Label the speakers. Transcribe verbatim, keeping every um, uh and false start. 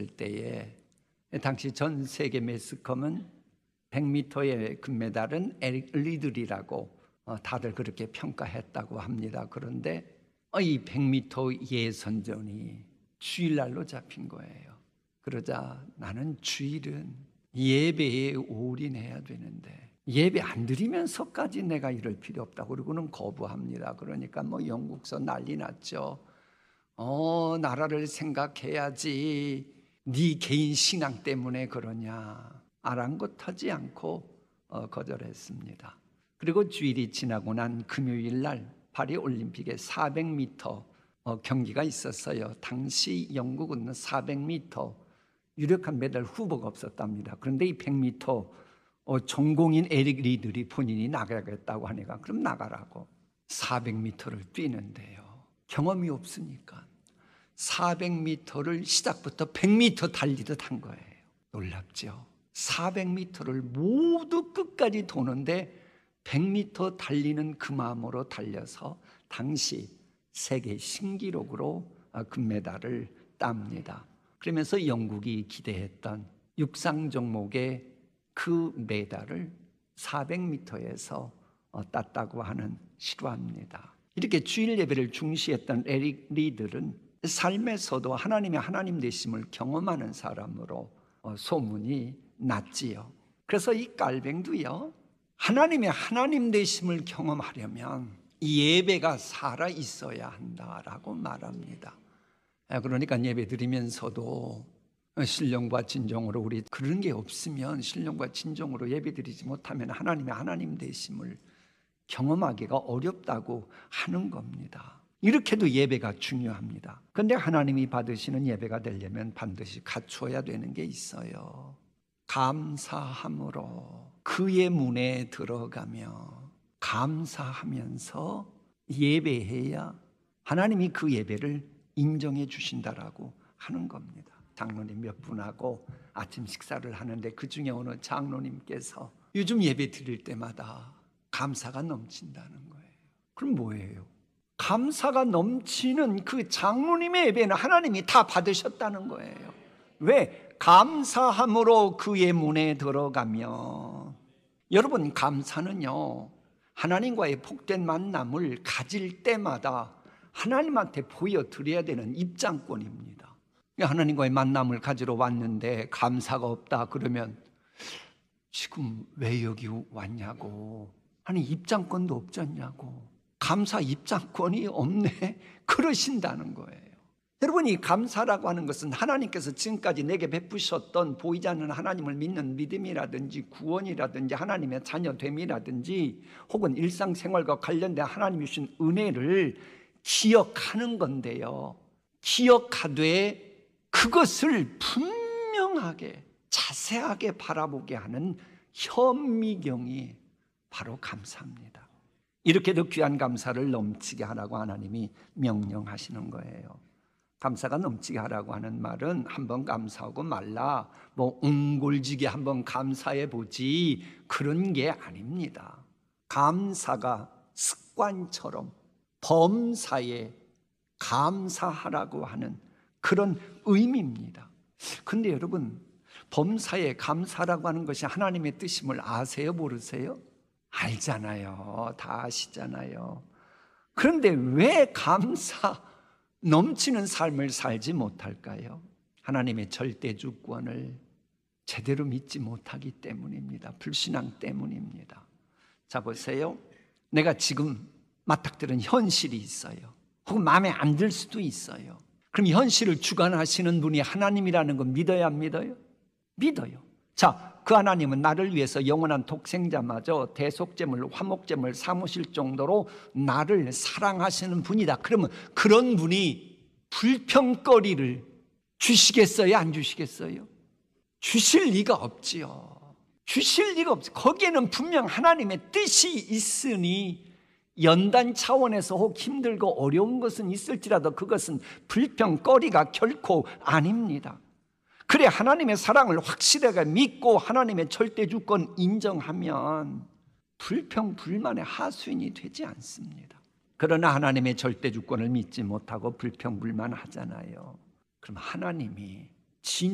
Speaker 1: 있을 때에 당시 전 세계 매스컴은 백 미터의 금메달은 에릭 리들이라고 다들 그렇게 평가했다고 합니다. 그런데 이 백 미터 예선전이 주일날로 잡힌 거예요. 그러자 나는 주일은 예배에 올인해야 되는데 예배 안 드리면서까지 내가 이럴 필요 없다고 그러고는 거부합니다. 그러니까 뭐 영국서 난리 났죠. 어 나라를 생각해야지 네 개인 신앙 때문에 그러냐 아랑곳하지 않고 어, 거절했습니다. 그리고 주일이 지나고 난 금요일 날 파리 올림픽에 사백 미터 어, 경기가 있었어요. 당시 영국은 사백 미터 유력한 메달 후보가 없었답니다. 그런데 이 백 미터 어, 전공인 에릭 리들이 본인이 나가겠다고 하니까 그럼 나가라고 사백 미터를 뛰는데요. 경험이 없으니까 사백 미터를 시작부터 백 미터 달리듯 한 거예요. 놀랍죠? 사백 미터를 모두 끝까지 도는데 백 미터 달리는 그 마음으로 달려서 당시 세계 신기록으로 금메달을 땁니다. 그러면서 영국이 기대했던 육상 종목의 그 메달을 사백 미터에서 땄다고 하는 실화입니다. 이렇게 주일 예배를 중시했던 에릭 리들은 삶에서도 하나님의 하나님 되심을 경험하는 사람으로 소문이 났지요. 그래서 이 깔뱅도요, 하나님의 하나님 되심을 경험하려면 이 예배가 살아 있어야 한다라고 말합니다. 그러니까 예배 드리면서도 신령과 진정으로 우리 그런 게 없으면 신령과 진정으로 예배 드리지 못하면 하나님의 하나님 되심을 경험하기가 어렵다고 하는 겁니다. 이렇게도 예배가 중요합니다. 그런데 하나님이 받으시는 예배가 되려면 반드시 갖추어야 되는 게 있어요. 감사함으로 그의 문에 들어가며 감사하면서 예배해야 하나님이 그 예배를 인정해 주신다라고 하는 겁니다. 장로님 몇 분하고 아침 식사를 하는데 그 중에 어느 장로님께서 요즘 예배 드릴 때마다 감사가 넘친다는 거예요. 그럼 뭐예요? 감사가 넘치는 그 장로님의 예배는 하나님이 다 받으셨다는 거예요. 왜? 감사함으로 그의 문에 들어가며. 여러분, 감사는요, 하나님과의 복된 만남을 가질 때마다 하나님한테 보여드려야 되는 입장권입니다. 하나님과의 만남을 가지러 왔는데 감사가 없다 그러면 지금 왜 여기 왔냐고, 아니 입장권도 없잖냐고, 감사 입장권이 없네 그러신다는 거예요. 여러분, 이 감사라고 하는 것은 하나님께서 지금까지 내게 베푸셨던 보이지 않는 하나님을 믿는 믿음이라든지 구원이라든지 하나님의 자녀됨이라든지 혹은 일상생활과 관련된 하나님이 주신 은혜를 기억하는 건데요, 기억하되 그것을 분명하게 자세하게 바라보게 하는 현미경이 바로 감사입니다. 이렇게도 귀한 감사를 넘치게 하라고 하나님이 명령하시는 거예요. 감사가 넘치게 하라고 하는 말은 한번 감사하고 말라, 뭐 옹골지게 한번 감사해 보지 그런 게 아닙니다. 감사가 습관처럼 범사에 감사하라고 하는 그런 의미입니다. 근데 여러분, 범사에 감사라고 하는 것이 하나님의 뜻임을 아세요? 모르세요? 알잖아요. 다 아시잖아요. 그런데 왜 감사 넘치는 삶을 살지 못할까요? 하나님의 절대주권을 제대로 믿지 못하기 때문입니다. 불신앙 때문입니다. 자, 보세요. 내가 지금 맞닥뜨린 현실이 있어요. 혹은 마음에 안 들 수도 있어요. 그럼 현실을 주관하시는 분이 하나님이라는 건 믿어야 안 믿어요? 믿어요. 자, 그 하나님은 나를 위해서 영원한 독생자마저 대속제물, 화목제물 삼으실 정도로 나를 사랑하시는 분이다. 그러면 그런 분이 불평거리를 주시겠어요? 안 주시겠어요? 주실 리가 없지요. 주실 리가 없어요. 거기에는 분명 하나님의 뜻이 있으니 연단 차원에서 혹 힘들고 어려운 것은 있을지라도 그것은 불평거리가 결코 아닙니다. 그래, 하나님의 사랑을 확실하게 믿고 하나님의 절대주권 인정하면 불평, 불만의 하수인이 되지 않습니다. 그러나 하나님의 절대주권을 믿지 못하고 불평, 불만하잖아요. 그럼 하나님이 진